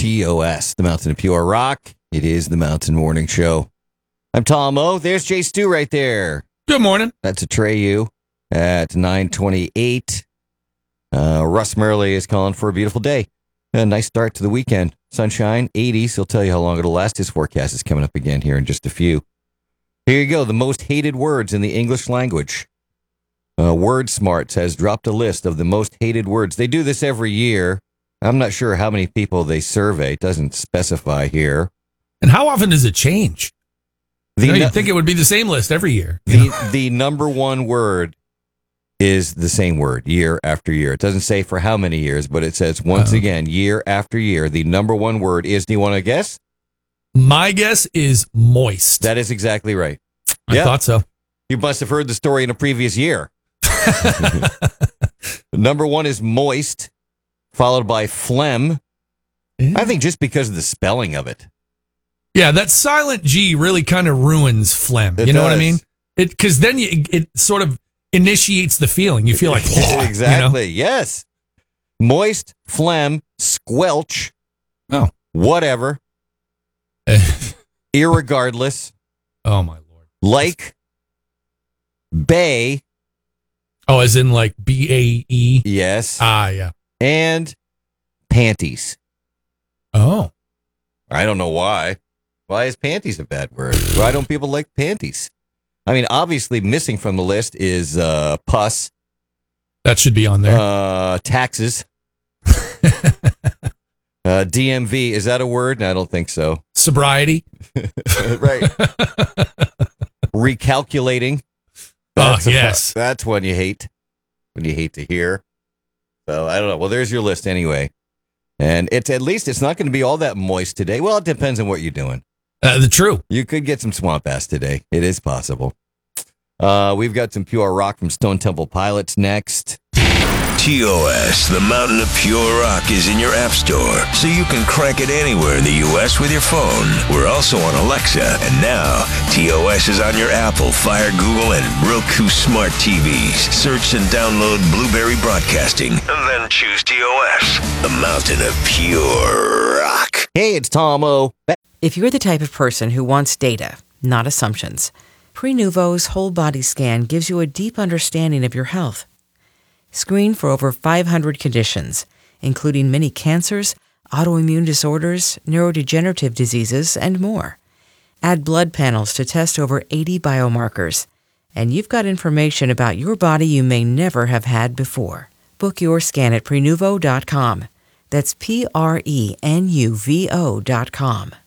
TOS, the Mountain of Pure Rock. It is the Mountain Morning Show. I'm Tom O. There's Jay Stu right there. Good morning. That's Atreyu at 9:28. Russ Murley is calling for a beautiful day. A nice start to the weekend. Sunshine, 80s. He'll tell you how long it'll last. His forecast is coming up again here in just a few. Here you go. The most hated words in the English language. WordSmarts has dropped a list of the most hated words. They do this every year. I'm not sure how many people they survey. It doesn't specify here. And how often does it change? You'd think it would be the same list every year. The number one word is the same word year after year. It doesn't say for how many years, but it says once again, year after year, the number one word is, do you want to guess? My guess is moist. That is exactly right. I thought so. You must have heard the story in a previous year. Number one is moist, followed by phlegm. Yeah. I think just because of the spelling of it. Yeah, that silent G really kind of ruins phlegm. It You know what I does. mean? Because then it sort of initiates the feeling. You feel like, exactly. You know? Yes. Moist, phlegm, squelch. Oh. Whatever. Irregardless. Oh, my Lord. Like. Bay. Oh, as in like BAE? Yes. Yeah. And panties. Oh. I don't know why. Why is panties a bad word? Why don't people like panties? I mean, obviously missing from the list is pus. That should be on there. Taxes. DMV, is that a word? I don't think so. Sobriety. Right. Recalculating. Yes. That's one you hate. When you hate to hear. So I don't know. Well, there's your list anyway. And it's at least it's not going to be all that moist today. Well, it depends on what you're doing. The true. You could get some swamp ass today. It is possible. We've got some pure rock from Stone Temple Pilots next. TOS, the Mountain of Pure Rock, is in your app store, so you can crank it anywhere in the U.S. with your phone. We're also on Alexa, and now TOS is on your Apple, Fire, Google, and Roku smart TVs. Search and download Blueberry Broadcasting, and then choose TOS, the Mountain of Pure Rock. Hey, it's Tom O. If you're the type of person who wants data, not assumptions, Prenuvo's whole body scan gives you a deep understanding of your health. Screen for over 500 conditions, including many cancers, autoimmune disorders, neurodegenerative diseases, and more. Add blood panels to test over 80 biomarkers, and you've got information about your body you may never have had before. Book your scan at Prenuvo.com. That's Prenuvo.com.